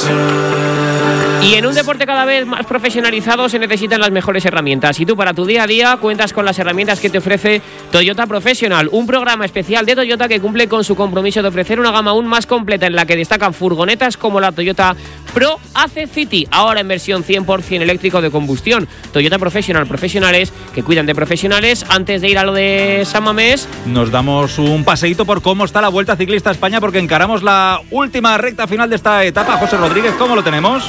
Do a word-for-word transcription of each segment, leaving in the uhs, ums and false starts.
Y en un deporte cada vez más profesionalizado se necesitan las mejores herramientas. Y tú para tu día a día cuentas con las herramientas que te ofrece Toyota Professional, un programa especial de Toyota que cumple con su compromiso de ofrecer una gama aún más completa en la que destacan furgonetas como la Toyota Pro A C City, ahora en versión cien por ciento eléctrico de combustión. Toyota Professional, profesionales que cuidan de profesionales. Antes de ir a lo de San Mamés, nos damos un paseíto por cómo está la Vuelta Ciclista a España, porque encaramos la última recta final de esta etapa. José Rodríguez, ¿cómo lo tenemos?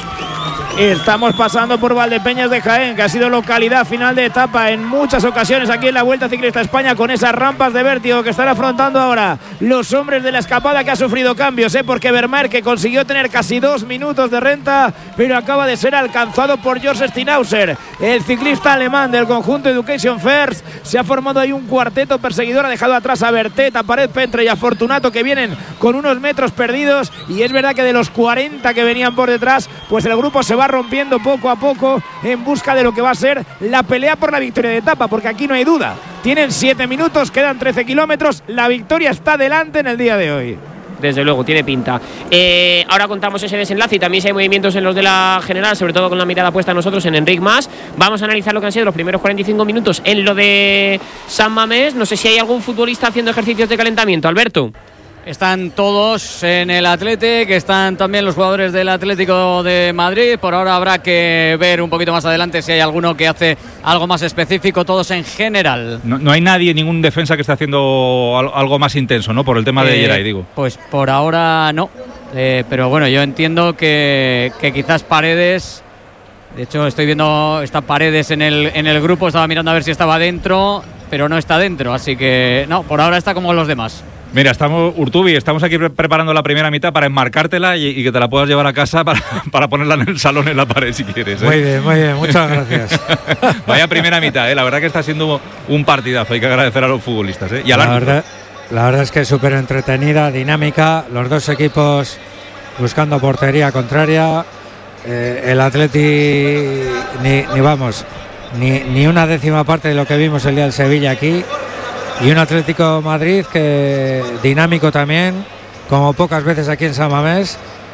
Estamos pasando por Valdepeñas de Jaén, que ha sido localidad final de etapa en muchas ocasiones aquí en la Vuelta Ciclista a España, con esas rampas de vértigo que están afrontando ahora los hombres de la escapada, que ha sufrido cambios, ¿eh? porque Vermeer, que consiguió tener casi dos minutos de renta, pero acaba de ser alcanzado por George Stinauser, el ciclista alemán del conjunto Education First. Se ha formado ahí un cuarteto perseguidor, ha dejado atrás a Bertet, a Pared Pentre y a Fortunato, que vienen con unos metros perdidos, y es verdad que de los cuarenta que venían por detrás, pues el grupo se va rompiendo poco a poco en busca de lo que va a ser la pelea por la victoria de etapa, porque aquí no hay duda, tienen siete minutos, quedan trece kilómetros, la victoria está delante en el día de hoy. Desde luego, tiene pinta. Eh, ahora contamos ese desenlace y también si hay movimientos en los de la general, sobre todo con la mirada puesta nosotros en Enric Mas. Vamos a analizar lo que han sido los primeros cuarenta y cinco minutos en lo de San Mamés. No sé si hay algún futbolista haciendo ejercicios de calentamiento. Alberto. Están todos en el Athletic, están también los jugadores del Atlético de Madrid. Por ahora habrá que ver un poquito más adelante si hay alguno que hace algo más específico, todos en general. No, no hay nadie, ningún defensa que esté haciendo algo más intenso, ¿no? Por el tema eh, de Geray, digo. Pues por ahora no, eh, pero bueno, yo entiendo que, que quizás Paredes... De hecho, estoy viendo está Paredes en el, en el grupo, estaba mirando a ver si estaba dentro, pero no está dentro, así que no, por ahora está como los demás. Mira, estamos, Urtubi, estamos aquí pre- preparando la primera mitad para enmarcártela y, y que te la puedas llevar a casa para, para ponerla en el salón, en la pared, si quieres, ¿eh? Muy bien, muy bien, muchas gracias. Vaya primera mitad, ¿eh? La verdad que está siendo un partidazo, hay que agradecer a los futbolistas, ¿eh? Y a la, la, verdad, la verdad es que es súper entretenida, dinámica, los dos equipos buscando portería contraria, eh, el Atleti, ni, ni vamos, ni, ni una décima parte de lo que vimos el día del Sevilla aquí. Y un Atlético Madrid que dinámico también, como pocas veces aquí en San Mamés.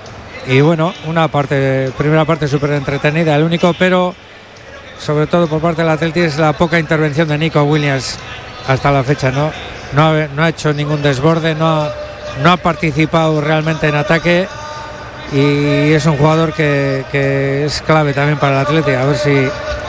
Y bueno, una parte, primera parte súper entretenida. El único pero, sobre todo por parte del Atlético, es la poca intervención de Nico Williams hasta la fecha. No, no, ha, no ha hecho ningún desborde, no ha, no ha participado realmente en ataque. Y es un jugador que, que es clave también para el Atlético. A ver si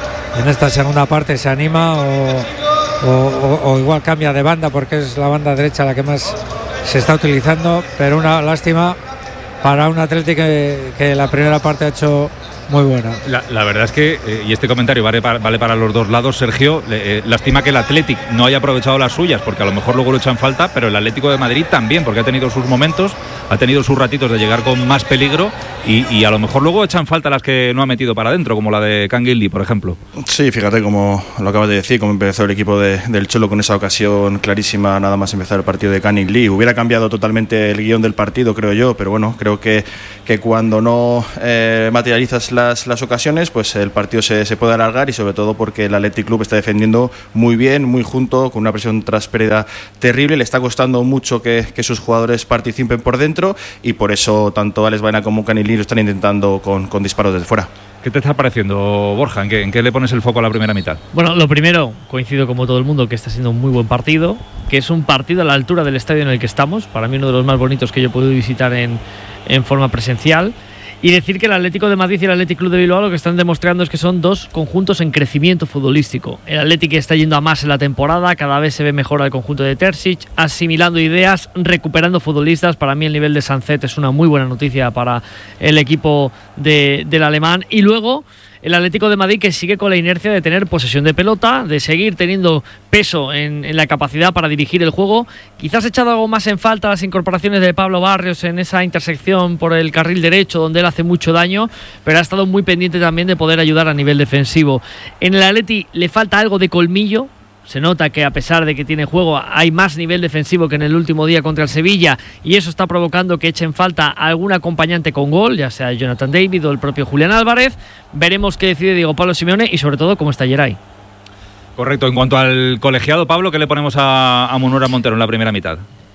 en esta segunda parte se anima o... O, o, o igual cambia de banda, porque es la banda derecha la que más se está utilizando, pero una lástima para un Atlético que, que la primera parte ha hecho muy buena. La, la verdad es que, eh, y este comentario vale para, vale para los dos lados, Sergio, eh, lástima que el Athletic no haya aprovechado las suyas, porque a lo mejor luego lo echan falta, pero el Atlético de Madrid también, porque ha tenido sus momentos, ha tenido sus ratitos de llegar con más peligro y, y a lo mejor luego echan falta las que no ha metido para adentro, como la de Canguilí, por ejemplo. Sí, fíjate como lo acabas de decir, cómo empezó el equipo de, del Cholo con esa ocasión clarísima, nada más empezar el partido de Canguilí. Hubiera cambiado totalmente el guión del partido, creo yo, pero bueno, creo que, que cuando no eh, materializas las, las ocasiones, pues el partido se, se puede alargar, y sobre todo porque el Athletic Club está defendiendo muy bien, muy junto, con una presión tras pérdida terrible. Le está costando mucho que, que sus jugadores participen por dentro, y por eso tanto Alex Baena como Canilí lo están intentando con, con disparos desde fuera. ¿Qué te está pareciendo, Borja? ¿En qué, ¿En qué le pones el foco a la primera mitad? Bueno, lo primero, coincido como todo el mundo que está siendo un muy buen partido, que es un partido a la altura del estadio en el que estamos, para mí uno de los más bonitos que yo he podido visitar en, en forma presencial. Y decir que el Atlético de Madrid y el Athletic Club de Bilbao lo que están demostrando es que son dos conjuntos en crecimiento futbolístico. El Atlético está yendo a más en la temporada, cada vez se ve mejor al conjunto de Terzic, asimilando ideas, recuperando futbolistas. Para mí el nivel de Sancet es una muy buena noticia para el equipo de, del alemán. Y luego el Atlético de Madrid, que sigue con la inercia de tener posesión de pelota, de seguir teniendo peso en, en la capacidad para dirigir el juego. Quizás ha echado algo más en falta las incorporaciones de Pablo Barrios en esa intersección por el carril derecho, donde él hace mucho daño, pero ha estado muy pendiente también de poder ayudar a nivel defensivo. En el Atleti le falta algo de colmillo. Se nota que a pesar de que tiene juego, hay más nivel defensivo que en el último día contra el Sevilla, y eso está provocando que echen falta algún acompañante con gol, ya sea Jonathan David o el propio Julián Álvarez. Veremos qué decide Diego Pablo Simeone y sobre todo cómo está Geray. Correcto. En cuanto al colegiado, Pablo, ¿qué le ponemos a, a Munura Montero en la primera mitad?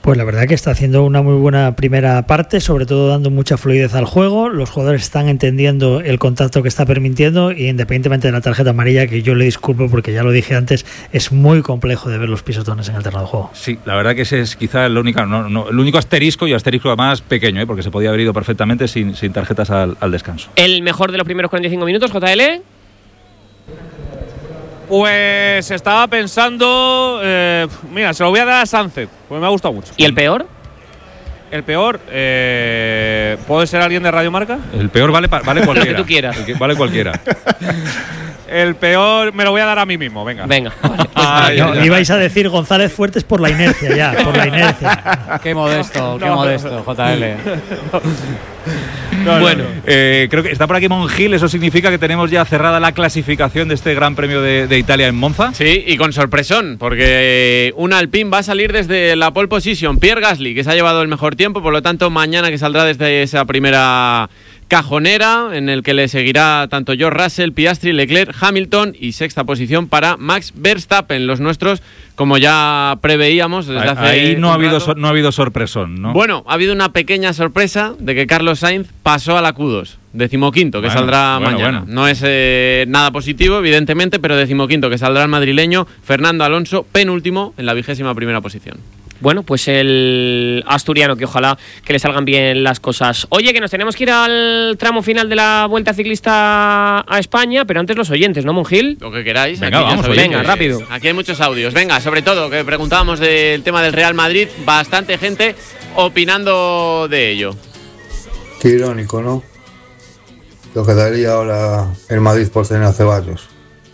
Pues la verdad que está haciendo una muy buena primera parte, sobre todo dando mucha fluidez al juego. Los jugadores están entendiendo el contacto que está permitiendo y independientemente de la tarjeta amarilla, que yo le disculpo porque ya lo dije antes, es muy complejo de ver los pisotones en el terreno de juego. Sí, la verdad que ese es quizá el único, no, no, el único asterisco y asterisco además pequeño, ¿eh? Porque se podía haber ido perfectamente sin, sin tarjetas al, al descanso. ¿El mejor de los primeros cuarenta y cinco minutos, J L? Pues estaba pensando, eh, mira, se lo voy a dar a Sánchez, pues me ha gustado mucho. ¿Y el peor? El peor, eh, ¿puede ser alguien de Radio Marca? El peor vale, vale cualquiera. Lo que tú quieras. El que, vale cualquiera. El peor me lo voy a dar a mí mismo, venga. Venga. Vale. Ay, no, ibais a decir González Fuertes por la inercia ya, por la inercia. Qué modesto, qué no, modesto, J L. No, bueno, no. Eh, creo que está por aquí Monjil, eso significa que tenemos ya cerrada la clasificación de este Gran Premio de, de Italia en Monza. Sí, y con sorpresón, porque un Alpine va a salir desde la pole position, Pierre Gasly, que se ha llevado el mejor tiempo, por lo tanto mañana que saldrá desde esa primera cajonera, en el que le seguirá tanto George Russell, Piastri, Leclerc, Hamilton, y sexta posición para Max Verstappen, los nuestros, como ya preveíamos desde hace Ahí no ha, habido rato. so, no ha habido sorpresón, ¿no? Bueno, ha habido una pequeña sorpresa de que Carlos Sainz pasó a la Q dos, decimoquinto, que bueno, saldrá bueno, mañana. Bueno. No es eh, nada positivo, evidentemente, pero decimoquinto, que saldrá el madrileño Fernando Alonso, penúltimo en la vigésima primera posición. Bueno, pues el asturiano, que ojalá que le salgan bien las cosas. Oye, que nos tenemos que ir al tramo final de la Vuelta Ciclista a España, pero antes los oyentes, ¿no, Monjil? Lo que queráis. Venga, aquí vamos, sabéis, venga, eh, rápido. Aquí hay muchos audios. Venga, sobre todo, que preguntábamos del tema del Real Madrid, bastante gente opinando de ello. Qué irónico, ¿no? Lo que daría ahora el Madrid por tener a Ceballos.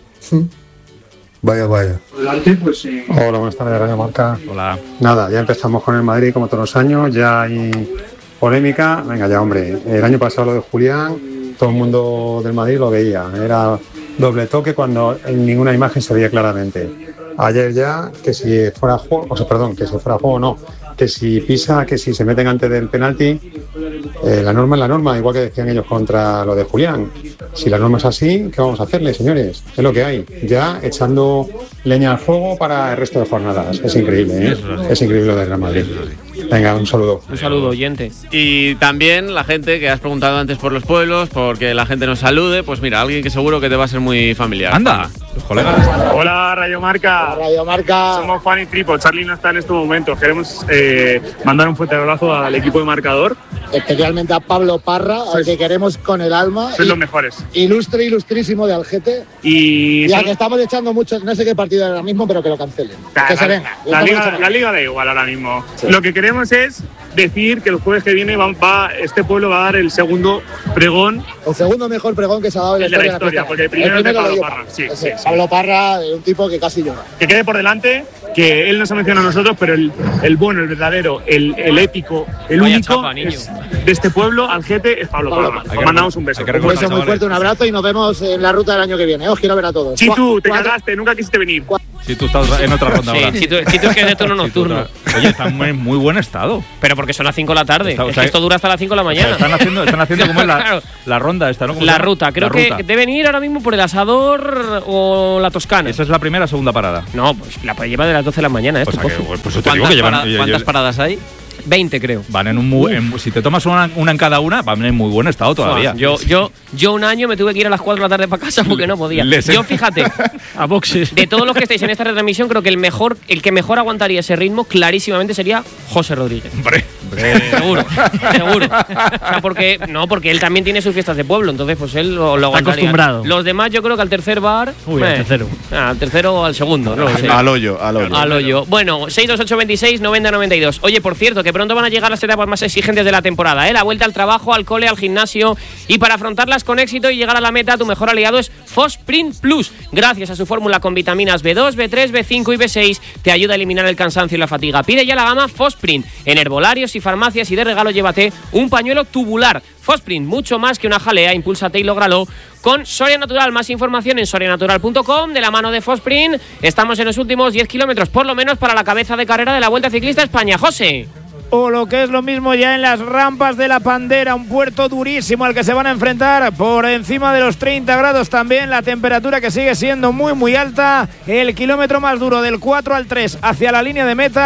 Vaya, vaya. Adelante, pues sí. Hola, buenas tardes, Radio Marca. Hola. Nada, ya empezamos con el Madrid como todos los años, ya hay polémica. Venga ya, hombre. El año pasado lo de Julián, todo el mundo del Madrid lo veía. Era doble toque cuando en ninguna imagen se veía claramente. Ayer ya, que si fuera juego, o sea, perdón, que si fuera juego no, que si pisa, que si se meten antes del penalti, eh, la norma es la norma, igual que decían ellos contra lo de Julián. Si la norma es así, ¿qué vamos a hacerle, señores? Es lo que hay. Ya echando leña al fuego para el resto de jornadas. Es increíble, ¿eh? Es increíble lo del Real Madrid. Venga, un saludo. Un saludo, oyente. Y también la gente que has preguntado antes por los pueblos, porque la gente nos salude, pues mira, alguien que seguro que te va a ser muy familiar. Anda, los colegas. Hola, Radio Marca. Radio Marca. Somos Juan y Tripo. Charlie no está en estos momentos. Queremos eh, mandar un fuerte abrazo al equipo de Marcador. Especialmente a Pablo Parra, al que queremos con el alma. Sois los mejores. Ilustre, ilustrísimo de Algete. Y, y al que estamos echando mucho, no sé qué partido ahora mismo, pero que lo cancelen. La, que la, se venga. La liga, la liga da igual ahora mismo. Sí. Lo que queremos es decir que el jueves que viene va, va, este pueblo va a dar el segundo pregón. El segundo mejor pregón que se ha dado en la el historia. De la historia, de porque el primero, el primero es de Pablo Parra. Parra. Sí, sí, sí, sí. Pablo Parra, un tipo que casi llora. Que quede por delante, que él nos ha mencionado a nosotros, pero el, el bueno, el verdadero, el, el épico, el Vaya único chapa, es, de este pueblo, Algete, es Pablo, Pablo Parra. Os mandamos un beso. Un beso muy fuerte, un abrazo y nos vemos en la ruta del año que viene. Os quiero ver a todos. Chitu, te cagaste, nunca quisiste venir. Si tú estás en otra ronda sí, ahora. Chitu, Chitu es que es de turno nocturno. Oye, está en muy, muy buen estado. Pero porque son las cinco de la tarde. Está, o es sea, que esto dura hasta las cinco de la mañana. Están haciendo, están haciendo como la, claro. la ronda esta, ¿no? La ruta. Creo la que ruta. deben ir ahora mismo por el Asador o la Toscana. ¿Esa es la primera o segunda parada? No, pues la lleva de las doce de la mañana. Pues, esto, que, pues, pues te digo que llevan, para, ¿Cuántas paradas hay? veinte, creo. Van en un muy, en, si te tomas una, una en cada una, van en muy buen estado todavía. Yo, yo, yo un año me tuve que ir a las cuatro de la tarde para casa porque no podía. Les yo, fíjate, a boxes. De todos los que estáis en esta retransmisión, creo que el mejor, el que mejor aguantaría ese ritmo, clarísimamente sería José Rodríguez. Hombre, hombre. seguro, seguro. O sea, porque no, porque él también tiene sus fiestas de pueblo, entonces pues él lo, lo Está aguantaría. acostumbrado. Los demás, yo creo que al tercer bar. Uy, eh, al tercero. Ah, al tercero o al segundo, no lo sé. Al hoyo, al hoyo. Al hoyo. Bueno, seis dos ocho veintiséis noventa noventa y dos. Oye, por cierto, que pronto van a llegar las etapas más exigentes de la temporada, ¿eh? La vuelta al trabajo, al cole, al gimnasio. Y para afrontarlas con éxito y llegar a la meta, tu mejor aliado es Fosprint Plus. Gracias a su fórmula con vitaminas B dos, B tres, B cinco y B seis, te ayuda a eliminar el cansancio y la fatiga. Pide ya la gama Fosprint. En herbolarios y farmacias, y de regalo llévate un pañuelo tubular. Fosprint, mucho más que una jalea. Impúlsate y lógralo con Soria Natural. Más información en soria natural punto com. De la mano de Fosprint, estamos en los últimos diez kilómetros, por lo menos, para la cabeza de carrera de la Vuelta Ciclista a España. José. O lo que es lo mismo ya en las rampas de la Pandera, un puerto durísimo al que se van a enfrentar por encima de los treinta grados también, la temperatura que sigue siendo muy muy alta, el kilómetro más duro del cuatro al tres hacia la línea de meta,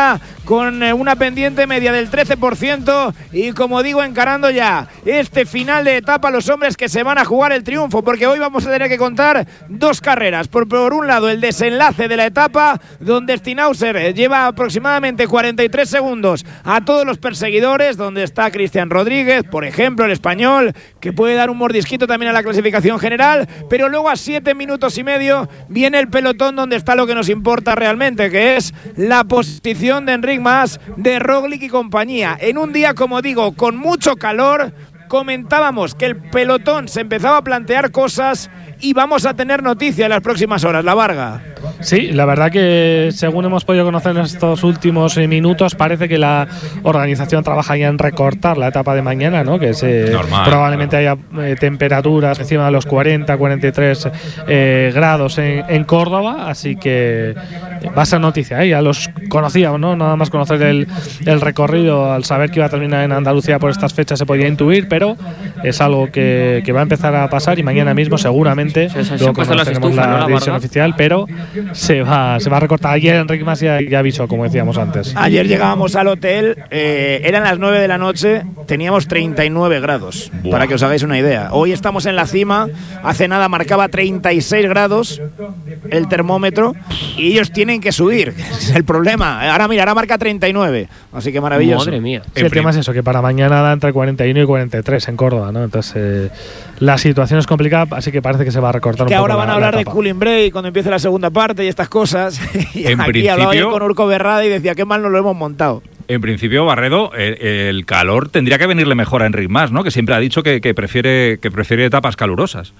con eh, una pendiente media del trece por ciento y, como digo, encarando ya este final de etapa los hombres que se van a jugar el triunfo, porque hoy vamos a tener que contar dos carreras. Por, por un lado, el desenlace de la etapa, donde Steinhauser lleva aproximadamente cuarenta y tres segundos a todos los perseguidores, donde está Cristian Rodríguez, por ejemplo, el español, que puede dar un mordisquito también a la clasificación general, pero luego a siete minutos y medio viene el pelotón donde está lo que nos importa realmente, que es la posición de Enric Mas, de Roglic y compañía. En un día, como digo, con mucho calor, comentábamos que el pelotón se empezaba a plantear cosas y vamos a tener noticia en las próximas horas. La Varga. Sí, la verdad que según hemos podido conocer en estos últimos minutos, parece que la organización trabaja ya en recortar la etapa de mañana, ¿no? Que se, Normal, probablemente claro. haya eh, temperaturas encima de los cuarenta, cuarenta y tres eh, grados en, en Córdoba, así que va a ser noticia, ¿eh? Ya los conocíamos, ¿no? Nada más conocer el, el recorrido, al saber que iba a terminar en Andalucía por estas fechas se podía intuir, pero es algo que, que va a empezar a pasar y mañana mismo seguramente se, se, luego se tenemos estufa, la, ¿no? la decisión oficial, pero se va, se va a recortar. Ayer Enric Mas ya, ya avisó, como decíamos antes. Ayer llegábamos al hotel, eh, eran las nueve de la noche, teníamos treinta y nueve grados. Buah. Para que os hagáis una idea. Hoy estamos en la cima, hace nada marcaba treinta y seis grados el termómetro y ellos tienen que subir, es el problema. Ahora mira, ahora marca treinta y nueve, así que maravilloso. Madre mía. Sí, el tema es eso, que para mañana da entre cuarenta y uno y cuarenta y tres en Córdoba, ¿no? Entonces eh, la situación es complicada, así que parece que se va a recortar que un poco. Que ahora van la, a hablar de cooling break cuando empiece la segunda parte y estas cosas. Y en aquí hablaba yo con Urco Berrada y decía, qué mal nos lo hemos montado. En principio, Barredo, el, el calor tendría que venirle mejor a Enric Mas, ¿no? Que siempre ha dicho que, que, prefiere, que prefiere etapas calurosas.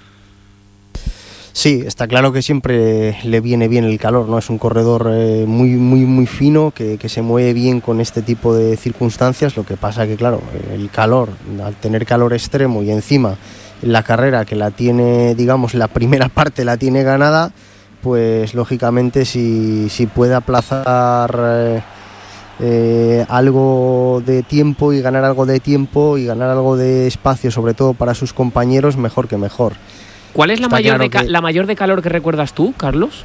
Sí, está claro que siempre le viene bien el calor, ¿no? Es un corredor eh, muy, muy, muy fino, que, que se mueve bien con este tipo de circunstancias. Lo que pasa que, claro, el calor, al tener calor extremo y encima la carrera que la tiene, digamos, la primera parte la tiene ganada, pues lógicamente si, si puede aplazar eh, eh, algo de tiempo y ganar algo de tiempo y ganar algo de espacio, sobre todo para sus compañeros, mejor que mejor. ¿Cuál es la mayor, claro de ca- que, la mayor de calor que recuerdas tú, Carlos?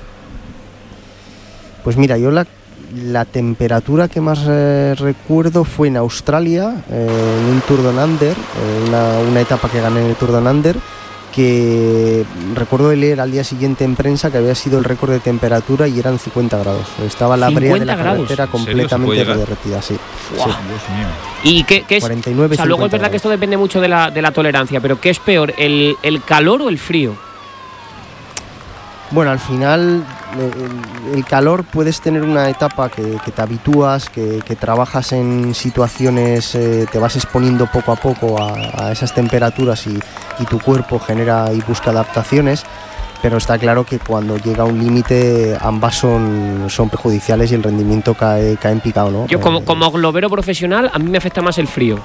Pues mira, yo la, la temperatura que más eh, recuerdo fue en Australia, eh, en un Tour Down Under, eh, una, una etapa que gané en el Tour Down Under, que recuerdo de leer al día siguiente en prensa que había sido el récord de temperatura y eran cincuenta grados. Estaba la brea de la carretera completamente derretida, sí. Wow. sí. Dios mío. ¿Y qué, qué es? cuarenta y nueve, o sea, luego es verdad grados. que esto depende mucho de la, de la tolerancia, pero ¿qué es peor, el, el calor o el frío? Bueno, al final el, el calor, puedes tener una etapa que, que te habitúas, que, que trabajas en situaciones, eh, te vas exponiendo poco a poco a, a esas temperaturas y, y tu cuerpo genera y busca adaptaciones, pero está claro que cuando llega a un límite ambas son, son perjudiciales y el rendimiento cae, cae en picado, ¿no? Yo como, como globero profesional, a mí me afecta más el frío.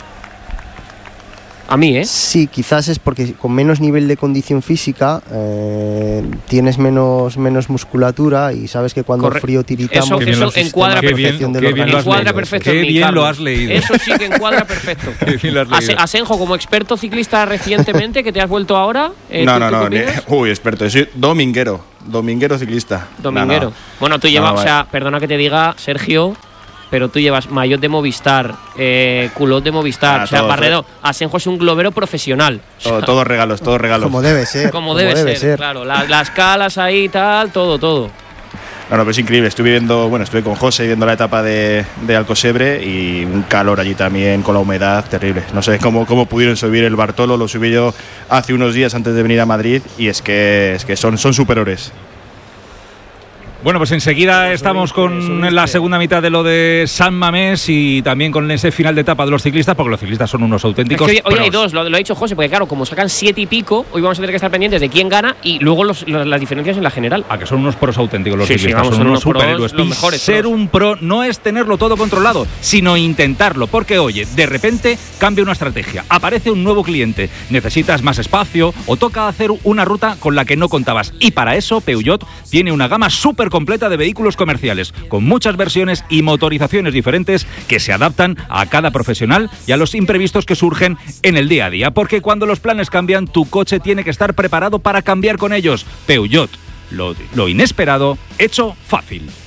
A mí, ¿eh? Sí, quizás es porque con menos nivel de condición física eh, tienes menos, menos musculatura y sabes que cuando Corre- el frío tiritamos... Eso, eso encuadra perfecto. Qué bien, encuadra perfecto. Qué en mí, bien Carlos. lo has leído. Eso sí que encuadra perfecto. Qué bien lo has leído. Ase- Asenjo, como experto ciclista recientemente, que te has vuelto ahora... Eh, no, ¿tú, no, tú no. Ni, uy, experto. Soy dominguero. Dominguero ciclista. Dominguero. No, no. Bueno, tú llevas... No, o sea, perdona que te diga, Sergio... Pero tú llevas maillot de Movistar, eh, culot de Movistar, Ah, o sea, todo, Barredo, Asenjo es un globero profesional. O sea, Todo, todos regalos, todos regalos. Como debe ser. Como, como debe, debe ser, ser, claro. La, las calas ahí y tal, todo, todo. No, no, pero es increíble. Estuve viendo, bueno, estuve con José viendo la etapa de, de Alcosebre y un calor allí también con la humedad terrible. No sé cómo, cómo pudieron subir el Bartolo, lo subí yo hace unos días antes de venir a Madrid y es que, es que son, son superiores. Bueno, pues enseguida estamos con la segunda mitad de lo de San Mamés y también con ese final de etapa de los ciclistas, porque los ciclistas son unos auténticos. Es que hoy, hoy hay pros. dos, lo, lo ha dicho José, porque claro, como sacan siete y pico, hoy vamos a tener que estar pendientes de quién gana y luego los, los, las diferencias en la general. Ah, que son unos pros auténticos los sí, ciclistas, sí, vamos, son, son unos unos superhéroes. pros, los Y mejores ser pros. un pro no es tenerlo todo controlado, sino intentarlo, porque oye, de repente cambia una estrategia, aparece un nuevo cliente, necesitas más espacio o toca hacer una ruta con la que no contabas. Y para eso Peugeot tiene una gama súper completa de vehículos comerciales, con muchas versiones y motorizaciones diferentes que se adaptan a cada profesional y a los imprevistos que surgen en el día a día, porque cuando los planes cambian, tu coche tiene que estar preparado para cambiar con ellos. Peugeot, lo, lo inesperado hecho fácil.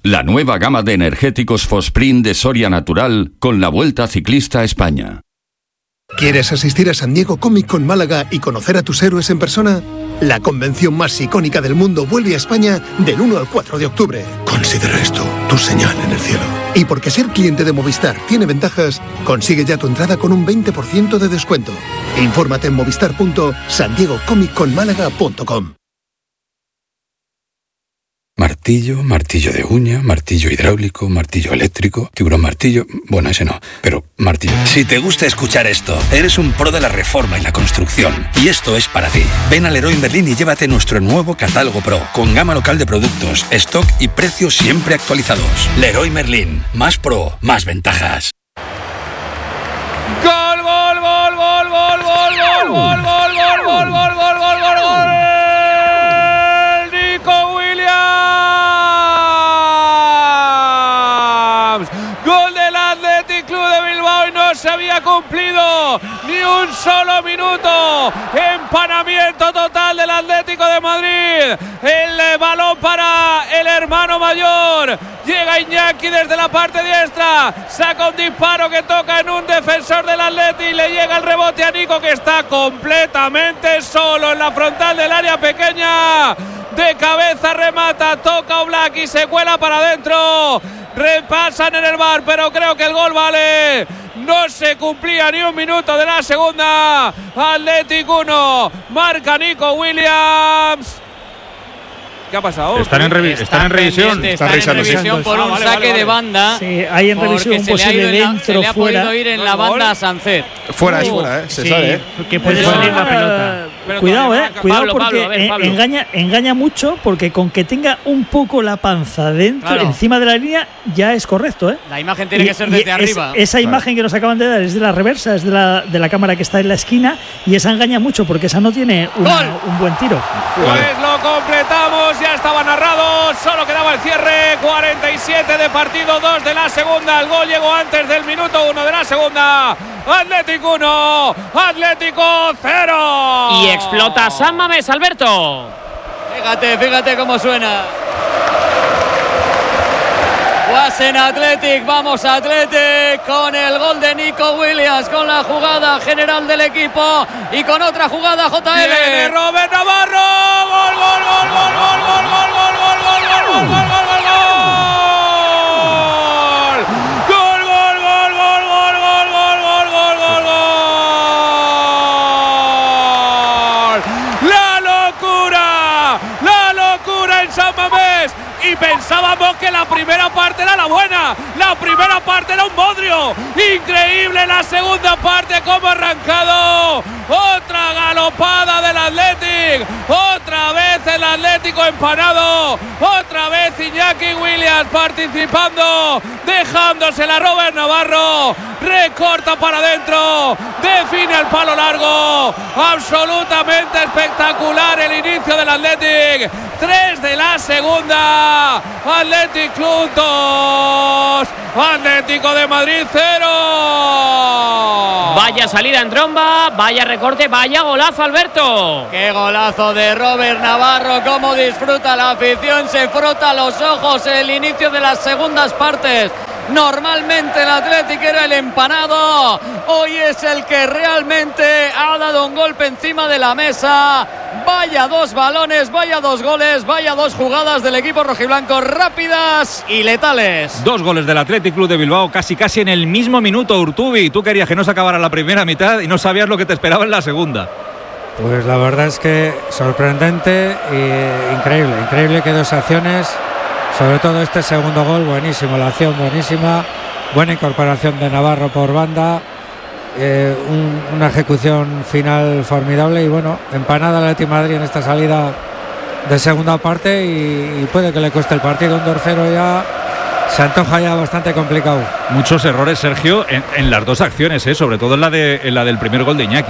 La nueva gama de energéticos Fosprint de Soria Natural con la Vuelta Ciclista a España. ¿Quieres asistir a San Diego Comic Con Málaga y conocer a tus héroes en persona? La convención más icónica del mundo vuelve a España del uno al cuatro de octubre. Considera esto tu señal en el cielo. Y porque ser cliente de Movistar tiene ventajas, consigue ya tu entrada con un veinte por ciento de descuento. Infórmate en movistar punto san diego comic con málaga punto com. Martillo, martillo de uña, martillo hidráulico, martillo eléctrico, tiburón martillo... Bueno, ese no, pero martillo. Si te gusta escuchar esto, eres un pro de la reforma y la construcción. Y esto es para ti. Ven a Leroy Merlin y llévate nuestro nuevo catálogo Pro, con gama local de productos, stock y precios siempre actualizados. Leroy Merlin, más pro, más ventajas. ¡Gol, gol, gol, gol, gol, gol, gol, gol, gol, gol, gol, gol, gol, gol, gol, gol! ¡Nico Williams! Gol del Athletic Club de Bilbao y no se había cumplido ni un solo minuto. Empanamiento total del Atlético de Madrid. El balón para el hermano mayor. Llega Iñaki desde la parte diestra. Saca un disparo que toca en un defensor del Atleti y le llega el rebote a Nico, que está completamente solo en la frontal del área pequeña. De cabeza remata, toca Oblak y se cuela para adentro. Repasan en el V A R, pero creo que el gol vale. No se cumplía ni un minuto de la segunda. Athletic uno, marca Nico Williams. ¿Qué ha pasado? Están en, revi están en revisión. Están en revisión por ah, un vale, saque vale, vale. de banda. Sí, hay en revisión un posible dentro, se le ha fuera. podido ir en la banda a Sánchez. Fuera uh, es fuera, ¿eh? Se sí, sabe, ¿eh? Que puede salir la pelota. Pero cuidado, eh. Cuidado Pablo, porque Pablo, ver, Pablo. engaña, engaña mucho, porque con que tenga un poco la panza dentro, claro. encima de la línea, ya es correcto, ¿eh? La imagen tiene y, que ser desde arriba. Es, esa claro. imagen que nos acaban de dar es de la reversa, es de la, de la cámara que está en la esquina, y esa engaña mucho, porque esa no tiene una, un buen tiro. Pues lo completamos, ya estaba narrado. Solo quedaba el cierre, cuarenta y siete de partido, dos de la segunda. El gol llegó antes del minuto uno de la segunda. Atlético uno, Atlético cero. Y explota San Mamés, Alberto. Fíjate, fíjate cómo suena. Wasen Athletic, vamos Athletic, con el gol de Nico Williams, con la jugada general del equipo y con otra jugada J L. Viene Robert Navarro, gol, gol, gol, gol, gol, gol, gol, gol, gol, gol, gol, gol, gol, gol, gol, gol, gol, San Mamés. Y pensábamos que la primera parte era la buena, la primera parte era un bodrio. Increíble la segunda parte, cómo ha arrancado. Otra galopada del Athletic, otra vez el Atlético empanado, otra vez Iñaki Williams participando, dejándosela a Robert Navarro, recorta para adentro, define el palo largo. Absolutamente espectacular el inicio del Athletic. Tres de la segunda. Athletic Club dos, Atlético de Madrid cero. Vaya salida en tromba, vaya recorte, vaya golazo, Alberto. Qué golazo de Robert Navarro, cómo disfruta la afición, se frota los ojos el inicio de las segundas partes. Normalmente el Athletic era el empanado, hoy es el que realmente ha dado un golpe encima de la mesa. Vaya dos balones, vaya dos goles, vaya dos jugadas del equipo rojiblanco, rápidas y letales. Dos goles del Athletic Club de Bilbao, casi casi en el mismo minuto. Urtubi, tú querías que no se acabara la primera mitad y no sabías lo que te esperaba en la segunda. Pues la verdad es que sorprendente e increíble, increíble que dos acciones. Sobre todo este segundo gol, buenísimo, la acción buenísima, buena incorporación de Navarro por banda, eh, un, una ejecución final formidable y bueno, empanada el Athletic Madrid en esta salida de segunda parte y, y puede que le cueste el partido. Un dos cero ya se antoja ya bastante complicado. Muchos errores, Sergio, en, en las dos acciones, ¿eh? Sobre todo en la, de, en la del primer gol de Iñaki.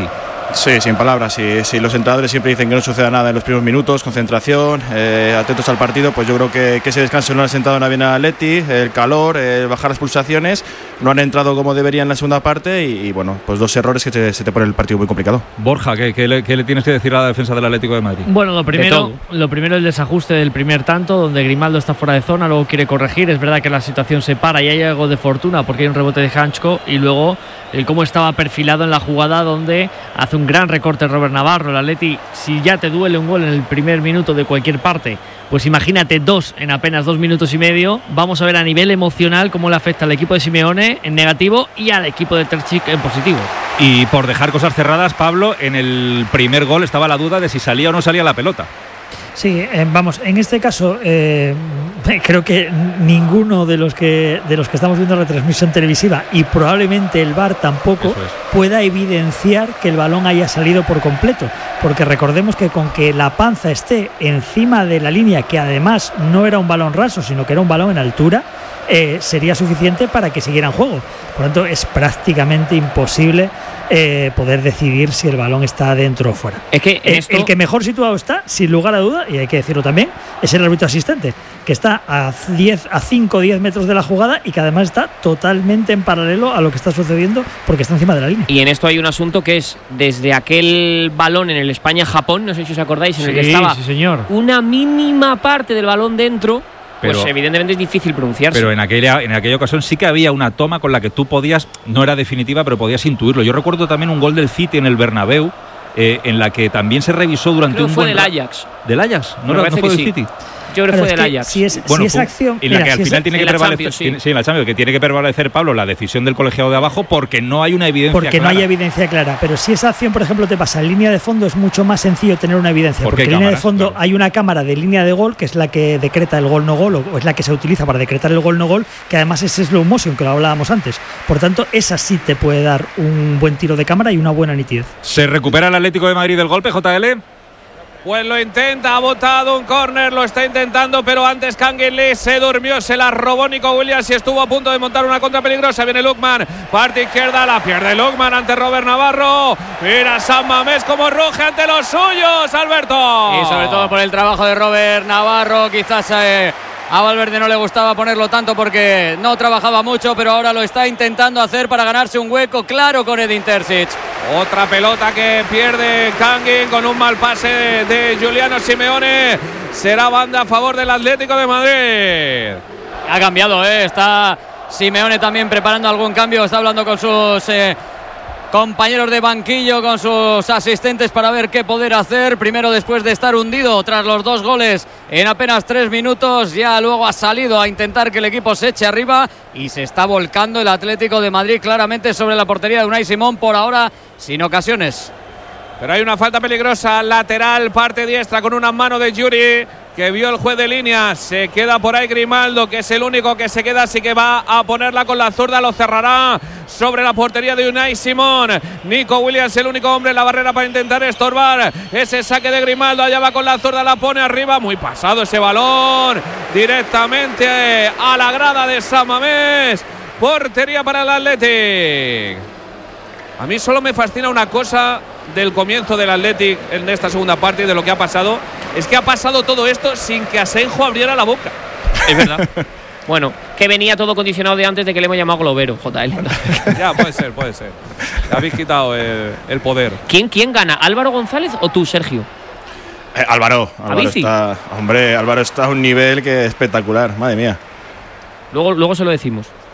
Sí, sin palabras. Si, si los entrenadores siempre dicen que no suceda nada en los primeros minutos, concentración, eh, atentos al partido, pues yo creo que, que ese descanso no ha sentado nada bien a Atleti, el calor, eh, bajar las pulsaciones, no han entrado como deberían en la segunda parte y, y bueno, pues dos errores que te, se te pone el partido muy complicado. Borja, ¿qué, qué, le, ¿qué le tienes que decir a la defensa del Atlético de Madrid? Bueno, lo primero, lo primero el desajuste del primer tanto, donde Grimaldo está fuera de zona, luego quiere corregir, es verdad que la situación se para y hay algo de fortuna porque hay un rebote de Hanchko, y luego el cómo estaba perfilado en la jugada, donde hace un gran recorte Robert Navarro. El Atleti, si ya te duele un gol en el primer minuto de cualquier parte, pues imagínate dos en apenas dos minutos y medio. Vamos a ver a nivel emocional cómo le afecta al equipo de Simeone en negativo y al equipo de Terzic en positivo. Y por dejar cosas cerradas, Pablo, en el primer gol estaba la duda de si salía o no salía la pelota. Sí, eh, vamos, en este caso eh, creo que ninguno de los que de los que estamos viendo la transmisión televisiva, y probablemente el V A R tampoco, es. pueda evidenciar que el balón haya salido por completo, porque recordemos que con que la panza esté encima de la línea, que además no era un balón raso, sino que era un balón en altura, eh, sería suficiente para que siguiera en juego. Por lo tanto, es prácticamente imposible Eh, poder decidir si el balón está dentro o fuera. Es que el, esto... el que mejor situado está, sin lugar a duda, y hay que decirlo también, es el árbitro asistente, que está a diez, a cinco o diez metros de la jugada y que además está totalmente en paralelo a lo que está sucediendo porque está encima de la línea. Y en esto hay un asunto que es desde aquel balón en el España-Japón, no sé si os acordáis, en sí, el que estaba sí, señor. una mínima parte del balón dentro. Pues pero, evidentemente es difícil pronunciarse. Pero en aquella, en aquella ocasión sí que había una toma con la que tú podías, no era definitiva, pero podías intuirlo. Yo recuerdo también un gol del City en el Bernabéu, eh, en la que también se revisó durante Creo un fue buen del Ajax. ¿Del Ajax? ¿No, no fue del sí. City? Yo creo que fue del Ajax. Si es, bueno, si es acción, en la mira, que al si final es, tiene que en la prevalecer, Champions, sí. tiene, sí, en la Champions, que tiene que prevalecer, Pablo, la decisión del colegiado de abajo, porque no hay una evidencia porque clara. no hay evidencia clara. Pero si esa acción, por ejemplo, te pasa en línea de fondo, es mucho más sencillo tener una evidencia, porque, porque en línea cámaras, de fondo claro. hay una cámara de línea de gol que es la que decreta el gol no gol, o es la que se utiliza para decretar el gol no gol, que además es slow motion, que lo hablábamos antes. Por tanto, esa sí te puede dar un buen tiro de cámara y una buena nitidez. ¿Se recupera el Atlético de Madrid del golpe, J L? Pues lo intenta, ha botado un córner, lo está intentando, pero antes Kangin Lee se durmió, se la robó Nico Williams y estuvo a punto de montar una contra peligrosa. Viene Lukman, parte izquierda, la pierde Lukman ante Robert Navarro. Mira San Mamés como ruge ante los suyos, Alberto. Y sobre todo por el trabajo de Robert Navarro, quizás eh, a Valverde no le gustaba ponerlo tanto porque no trabajaba mucho, pero ahora lo está intentando hacer para ganarse un hueco claro con Edin Terzic. Otra pelota que pierde Kangin con un mal pase de, de Giuliano Simeone. Será banda a favor del Atlético de Madrid. Ha cambiado, ¿eh? Está Simeone también preparando algún cambio. Está hablando con sus eh, compañeros de banquillo, con sus asistentes para ver qué poder hacer. Primero, después de estar hundido tras los dos goles en apenas tres minutos, ya luego ha salido a intentar que el equipo se eche arriba y se está volcando el Atlético de Madrid claramente sobre la portería de Unai Simón, por ahora sin ocasiones. Pero hay una falta peligrosa lateral, parte diestra, con una mano de Yuri que vio el juez de línea. Se queda por ahí Grimaldo, que es el único que se queda, así que va a ponerla con la zurda, lo cerrará sobre la portería de Unai Simón. Nico Williams, el único hombre en la barrera para intentar estorbar ese saque de Grimaldo. Allá va con la zurda, la pone arriba, muy pasado ese balón, directamente a la grada de San Mamés. Portería para el Athletic. A mí solo me fascina una cosa del comienzo del Athletic en esta segunda parte y de lo que ha pasado, es que ha pasado todo esto sin que Asenjo abriera la boca. Es verdad. Bueno, que venía todo condicionado de antes de que le hemos llamado globero, J L. Ya, puede ser, puede ser. Le habéis quitado el, el poder. ¿Quién, ¿Quién gana? ¿Álvaro González o tú, Sergio? Eh, Álvaro, Álvaro está, hombre, Álvaro está a un nivel que es espectacular, madre mía. Luego, luego se lo decimos.